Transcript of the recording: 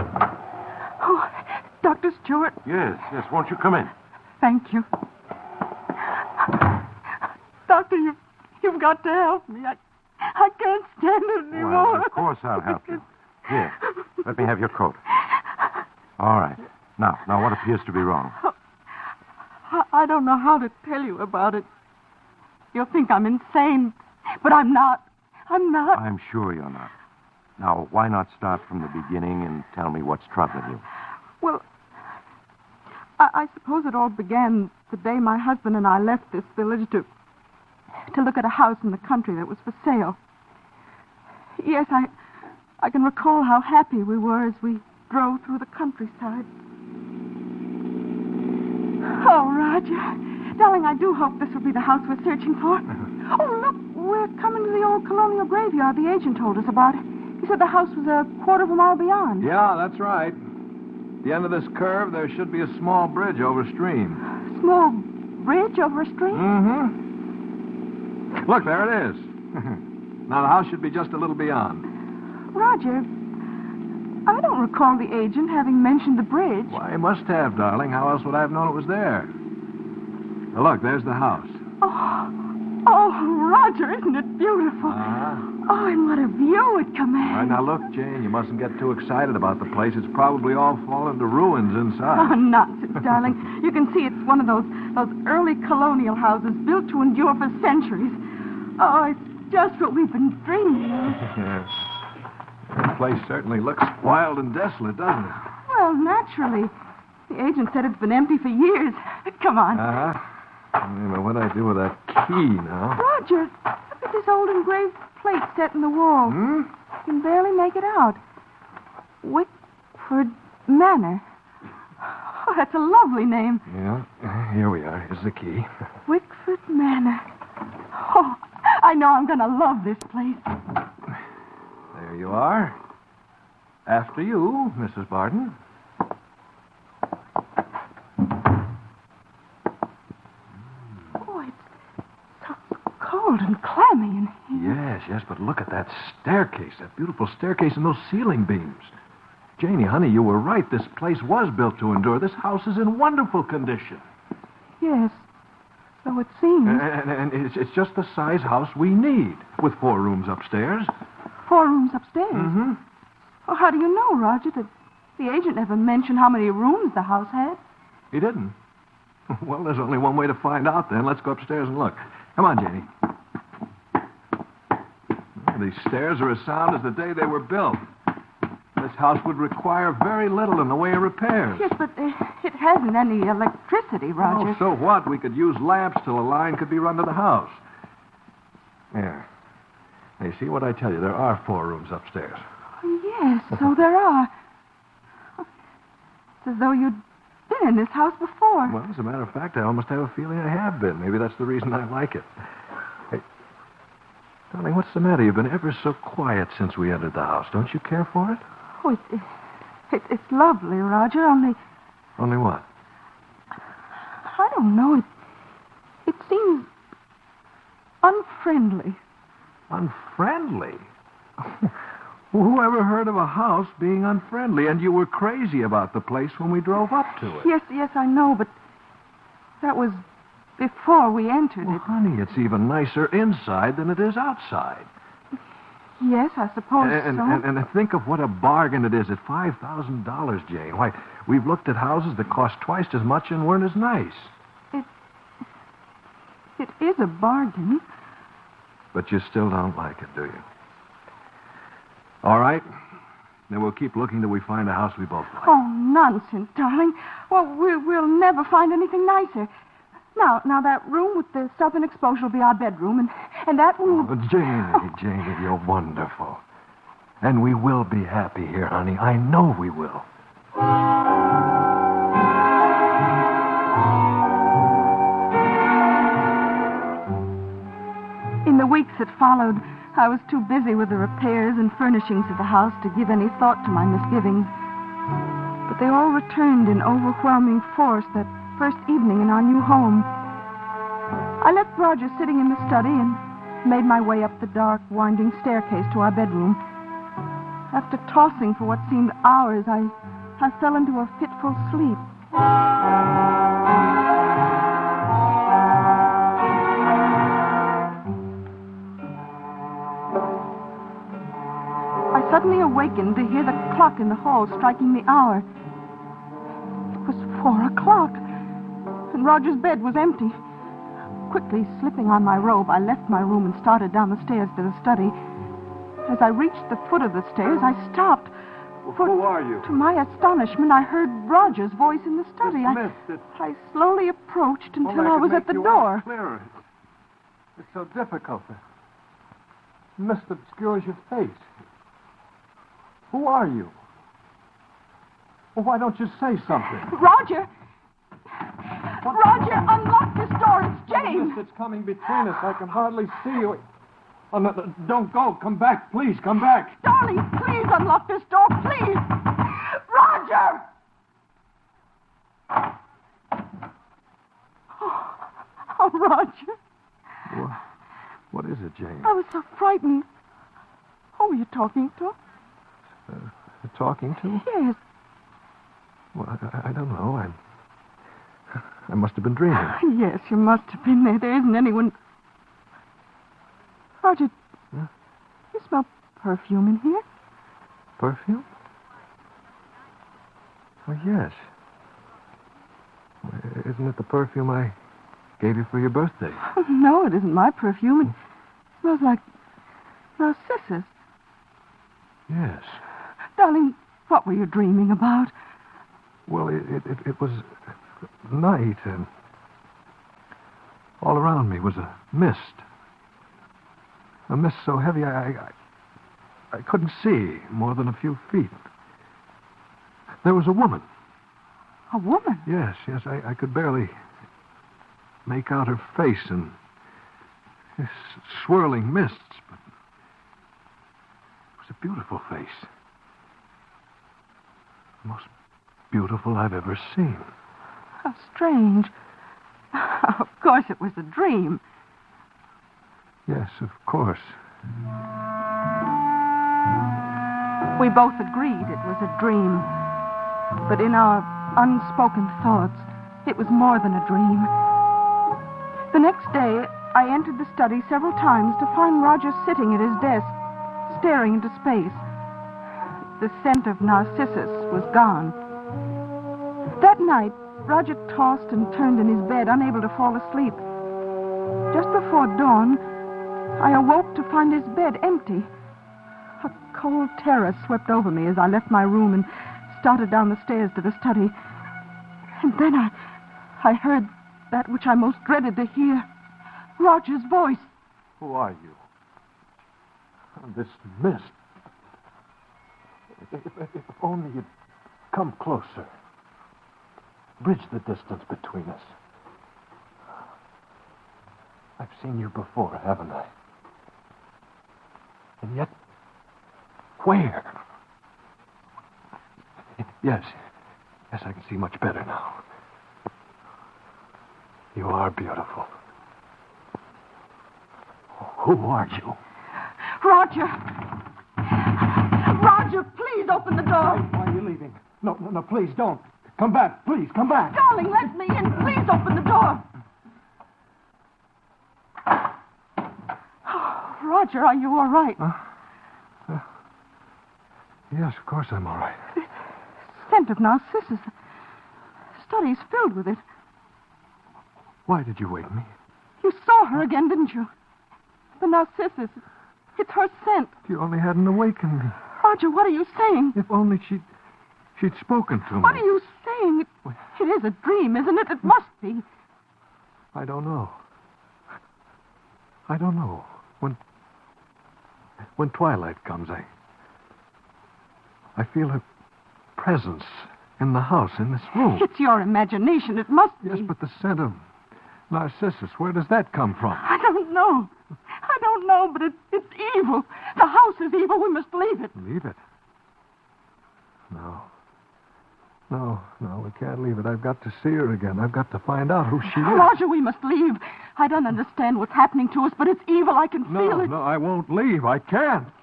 Oh, Dr. Stewart. Yes. Won't you come in? Thank you. Doctor, you've got to help me. I can't stand it anymore. Well, of course I'll help you. Here, let me have your coat. All right. Now, what appears to be wrong? I don't know how to tell you about it. You'll think I'm insane, but I'm not. I'm sure you're not. Now, why not start from the beginning and tell me what's troubling you? Well, I suppose it all began the day my husband and I left this village to look at a house in the country that was for sale. Yes, I can recall how happy we were as we drove through the countryside. Oh, Roger. Darling, I do hope this will be the house we're searching for. Oh, look, we're coming to the old colonial graveyard the agent told us about. He said the house was a quarter of a mile beyond. Yeah, that's right. At the end of this curve, there should be a small bridge over stream. Small bridge over a stream? Mm-hmm. Look, there it is. Now, the house should be just a little beyond. Roger, I don't recall the agent having mentioned the bridge. Why, he must have, darling. How else would I have known it was there? Now, look, there's the house. Oh, Roger, isn't it beautiful? Oh, and what a view it commands. All right, now, look, Jane, you mustn't get too excited about the place. It's probably all fallen to ruins Oh, inside. nonsense, darling. You can see it's one of those early colonial houses built to endure for centuries. Oh, it's just what we've been dreaming of. Yes. The place certainly looks wild and desolate, doesn't it? Well, naturally. The agent said it's been empty for years. Come on. Uh-huh. But what do I do with that key now? Roger, look at this old engraved plate set in the wall. Hmm? You can barely make it out. Wickford Manor. Oh, that's a lovely name. Yeah, here we are. Here's the key. Wickford Manor. Oh, I know I'm going to love this place. There you are. After you, Mrs. Barton. Oh, it's so cold and clammy in here. Yes, but look at that staircase, that beautiful staircase and those ceiling beams. Janie, honey, you were right. This place was built to endure. This house is in wonderful condition. Yes, so it seems. And it's just the size house we need, with 4 rooms upstairs. 4 rooms upstairs. Mm-hmm. Oh, how do you know, Roger, that the agent never mentioned how many rooms the house had? He didn't. Well, there's only one way to find out, then. Let's go upstairs and look. Come on, Janie. These stairs are as sound as the day they were built. This house would require very little in the way of repairs. Yes, but it hasn't any electricity, Roger. Oh, so what? We could use lamps till a line could be run to the house. There. Now, you see what I tell you? There are 4 rooms upstairs. Oh, yes, so there are. It's as though you'd been in this house before. Well, as a matter of fact, I almost have a feeling I have been. Maybe that's the reason I like it. Hey, darling, what's the matter? You've been ever so quiet since we entered the house. Don't you care for it? Oh, it's lovely, Roger, only... Only what? I don't know. It seems unfriendly. Unfriendly? Who ever heard of a house being unfriendly? And you were crazy about the place when we drove up to it. Yes, I know, but that was before we entered Well, it. honey, it's even nicer inside than it is outside. Yes, I suppose so. And think of what a bargain it is at $5,000, Jane. Why, we've looked at houses that cost twice as much and weren't as nice. It is a bargain. But you still don't like it, do you? All right. Then we'll keep looking till we find a house we both like. Oh, nonsense, darling. Well, we'll never find anything nicer. Now, that room with the southern exposure will be our bedroom, and that room... Oh, Janie, you're wonderful. And we will be happy here, honey. I know we will. In the weeks that followed, I was too busy with the repairs and furnishings of the house to give any thought to my misgivings. But they all returned in overwhelming force that first evening in our new home. I left Roger sitting in the study and made my way up the dark, winding staircase to our bedroom. After tossing for what seemed hours, I fell into a fitful sleep. I suddenly awakened to hear the clock in the hall striking the hour. It was 4 o'clock, and Roger's bed was empty. Quickly slipping on my robe, I left my room and started down the stairs to the study. As I reached the foot of the stairs, I stopped. For, who are you? To my astonishment, I heard Roger's voice in the study. I slowly approached until I was at the door. Clearer. It's so difficult. The mist obscures your face. Who are you? Well, why don't you say something? Roger! Roger, unlock this door. It's The James. mist that's coming between us. I can hardly see you. Oh, no, don't go. Come back. Please, come back. Darling, please unlock this door, please. Roger! Oh, Roger. What is it, Jane? I was so frightened. Who were you talking to? Talking to? Yes. Well, I don't know. I must have been dreaming. Yes, you must have been there. There isn't anyone. Roger, Huh? you smell perfume in here? Perfume? Oh, yes. Well, isn't it the perfume I gave you for your birthday? No, it isn't my perfume. It smells like narcissus. Yes. Darling, what were you dreaming about? Well, it was night, and all around me was a mist. A mist so heavy I couldn't see more than a few feet. There was a woman. A woman? Yes, I could barely make out her face in this swirling mists, but it was a beautiful face. The most beautiful I've ever seen. How strange. Of course it was a dream. Yes, of course. We both agreed it was a dream. But in our unspoken thoughts, it was more than a dream. The next day, I entered the study several times to find Roger sitting at his desk, staring into space. The scent of narcissus was gone. That night, Roger tossed and turned in his bed, unable to fall asleep. Just before dawn, I awoke to find his bed empty. A cold terror swept over me as I left my room and started down the stairs to the study. And then I heard that which I most dreaded to hear. Roger's voice. Who are you? This mist. If only you'd come closer. Bridge the distance between us. I've seen you before, haven't I? And yet, where? Yes, I can see much better now. You are beautiful. Who are you? Roger! Roger, please open the door. Why are you leaving? No, please don't. Come back, please, come back. Darling, let me in. Please open the door. Oh, Roger, are you all right? Yes, of course I'm all right. The scent of narcissus. The study's filled with it. Why did you wake me? You saw her again, didn't you? The narcissus. It's her scent. You only hadn't awakened me. Roger, what are you saying? If only she'd spoken to me. What are you saying? It is a dream, isn't it? It must be. I don't know. I don't know. When twilight comes, I feel her presence in the house, in this room. It's your imagination. It must be. Yes, but the scent of narcissus, where does that come from? I don't know. I don't know, but it's evil. The house is evil. We must leave it. Leave it? No, we can't leave it. I've got to see her again. I've got to find out who she is. Roger, we must leave. I don't understand what's happening to us, but it's evil. I can feel it. No, I won't leave. I can't.